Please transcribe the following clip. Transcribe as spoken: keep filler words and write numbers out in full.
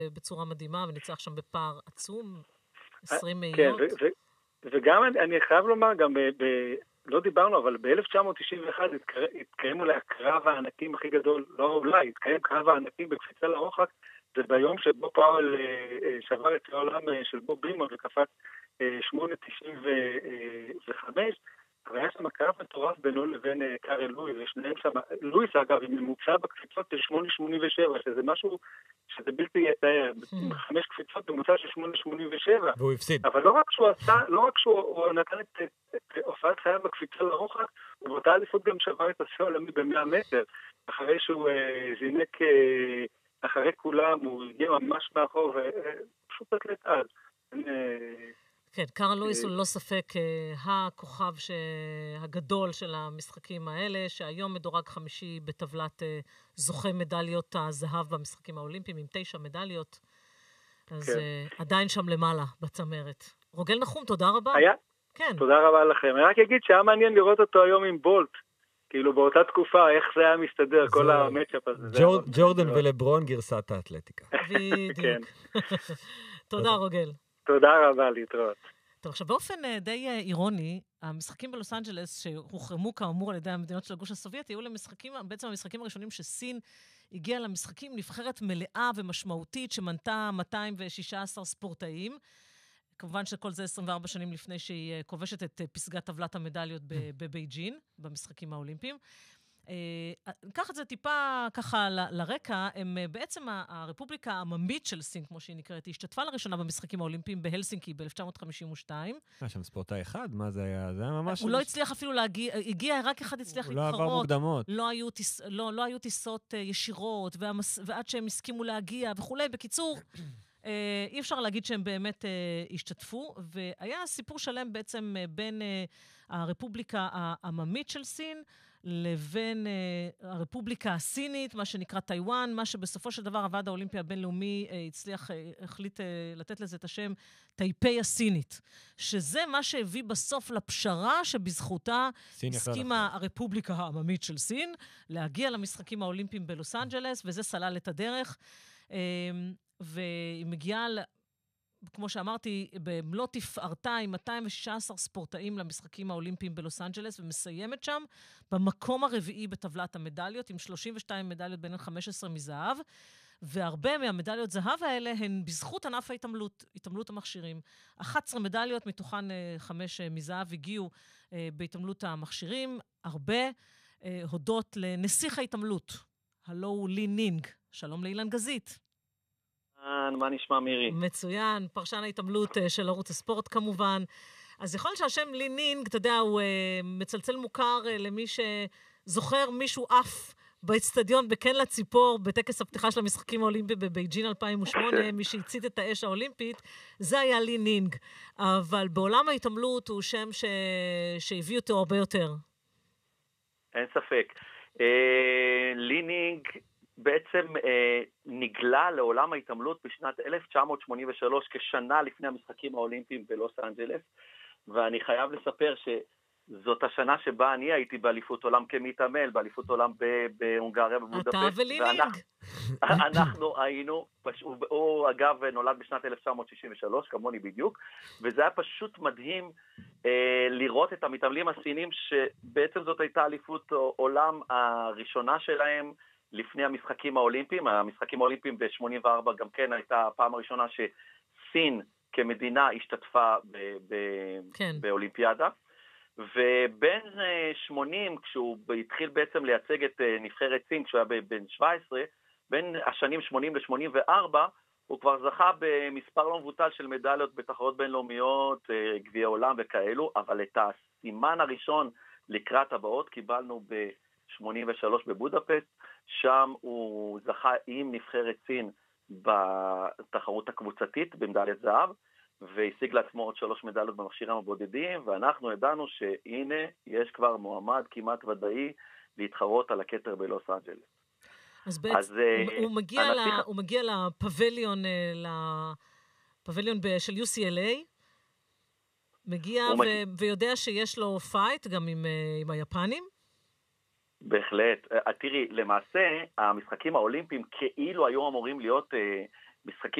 בצורה מדהימה, וניצח שם בפער עצום, עשרים מאיות. כן, וגם אני חייב לומר, גם לא דיברנו, אבל ב-אלף תשע מאות תשעים ואחת התקיים אולי הקרב הענקים הכי גדול, לא אולי, התקיים קרב הענקים בקפיצה לרוחק, זה ביום שבו פאול שבר את העולם של בוב בימון וקפץ שמונה תשעים וחמש, אבל היה שם קרב מטורף בינו לבין קארל לואיס, ושניהם שם, לואיס אגב, עם ממוצע בקפיצות של שמונה שמונים ושבע, שזה משהו שזה בלתי יתאר, חמש קפיצות בממוצע של שמונה שמונים ושבע. והוא הפסיד. אבל לא רק שהוא עשה, לא רק שהוא נתן את הופעת חייו בקפיצה לרוחק, הוא באותה אליפות גם שבר את השיא העולמי ב-מאה מטר, אחרי שהוא זינק אחרי כולם, הוא הגיע ממש מאחור, ופשוט אתלט אז. כן, קארל לואיס הוא לא ספק הכוכב הגדול של המשחקים האלה, שהיום מדורג חמישי בטבלת זוכה מדליות הזהב במשחקים האולימפיים, עם תשע מדליות, אז עדיין שם למעלה בצמרת. רוגל נחום, תודה רבה. היה? כן. תודה רבה לכם. אני רק אגיד שהיה מעניין לראות אותו היום עם בולט, כאילו באותה תקופה, איך זה היה מסתדר, כל המאצ'אפ הזה. ג'ורדן ולברון גרסת האתלטיקה. בדיוק. תודה רוגל. תודה רבה, להתראות. טוב, עכשיו באופן די אירוני, המשחקים בלוס אנג'לס, שהוחרמו כאמור על ידי המדינות של הגוש הסובייטי, היו למשחקים, בעצם המשחקים הראשונים שסין הגיעה למשחקים, נבחרת מלאה ומשמעותית, שמנתה מאתיים ושישה עשר ספורטאים. כמובן שכל זה עשרים וארבע שנים לפני שהיא כובשת את פסגת טבלת המדליות בבייג'ין, במשחקים האולימפיים. קח את זה טיפה ככה ל- לרקע, הם בעצם הרפובליקה העממית של סין, כמו שהיא נקראת, היא השתתפה לראשונה במשחקים האולימפיים בהלסינקי ב-אלף תשע מאות חמישים ושתיים. היה שם ספורטאי אחד? מה זה היה? זה היה ממש... הוא לא הצליח אפילו להגיע, הגיע, רק אחד הצליח להתחרות. הוא לא עבר מוקדמות. לא היו, טיס, לא, לא היו טיסות ישירות, והמס, ועד שהם הסכימו להגיע וכולי. בקיצור, אי אפשר להגיד שהם באמת השתתפו, והיה סיפור שלם בעצם בין הרפובליקה העממית של סין, לבין uh, הרפובליקה הסינית, מה שנקרא טיואן, מה שבסופו של דבר הוועד האולימפי הבינלאומי uh, הצליח, uh, החליט uh, לתת לזה את השם טייפי הסינית, שזה מה שהביא בסוף לפשרה שבזכותה הסכימה הרפובליקה העממית של סין, להגיע למשחקים האולימפיים בלוס אנג'לס, וזה סלל את הדרך, uh, והיא מגיעה כמו שאמרתי, במלוא תפארתה עם מאתיים ושישה עשר ספורטאים למשחקים האולימפיים בלוס אנג'לס, ומסיימת שם במקום הרביעי בטבלת המדליות, עם שלושים ושתיים מדליות בין חמש עשרה מזהב, והרבה מהמדליות זהב האלה הן בזכות ענף ההתעמלות, התעמלות המכשירים. אחת עשרה מדליות, מתוכן חמש מזהב, הגיעו בהתעמלות המכשירים, הרבה הודות לנסיך ההתעמלות, הלו הוא לי נינג. שלום לאילן גזית. מה נשמע מירי? מצוין, פרשן ההתעמלות של ערוץ הספורט כמובן. אז יכול להיות שהשם לי נינג, אתה יודע, הוא מצלצל מוכר למי שזוכר מישהו אף באצטדיון בכן לציפור, בטקס הפתיחה של המשחקים האולימפיים בבייג'ין אלפיים ושמונה, מי שהצית את האש האולימפית, זה היה לי נינג. אבל בעולם ההתעמלות הוא שם ש... שהביא אותו הרבה יותר. אין ספק. אה, לי נינג בעצם אה, נגלה לעולם ההתעמלות בשנת אלף תשע מאות שמונים ושלוש, כשנה לפני המשחקים האולימפיים בלוס אנג'לס, ואני חייב לספר שזאת השנה שבה אני הייתי באליפות עולם כמתעמל, באליפות עולם בהונגריה, בבודפשט. אתה ולינינג. אנחנו, אנחנו היינו, הוא, הוא אגב נולד בשנת אלף תשע מאות שישים ושלוש, כמוני בדיוק, וזה היה פשוט מדהים אה, לראות את המתעמלים הסינים, שבעצם זאת הייתה אליפות עולם הראשונה שלהם, לפני המשחקים האולימפיים. המשחקים האולימפיים ב-שמונים וארבע גם כן הייתה הפעם הראשונה שסין כמדינה השתתפה ב- ב- כן. באולימפיאדה, ובין שמונים, כשהוא התחיל בעצם לייצג את נבחרת סין, כשהוא היה בן שבע עשרה, בין השנים שמונים ל-שמונים וארבע, הוא כבר זכה במספר לא מבוטל של מדליות בתחרות בינלאומיות, גביע עולם וכאלו, אבל את הסימן הראשון לקראת הבאות קיבלנו ב-שמונים ושלוש בבודפשט, שם הוא זכה עם נבחרת סין בתחרות הקבוצתית במדליית זהב, והשיג לעצמו עוד שלוש מדליות במכשירים הבודדים, ואנחנו ידענו שהנה יש כבר מועמד כמעט ודאי להתחרות על הכתר בלוס אנג'לס. אז בעצם אז, הוא, הוא, מגיע לה, הוא מגיע לפבליון, לפבליון של יו סי אל איי, מגיע ו, מגיע... ויודע שיש לו פייט גם עם, עם היפנים? בהחלט. תראי, למעשה, המשחקים האולימפיים כאילו היו אמורים להיות אה, משחקים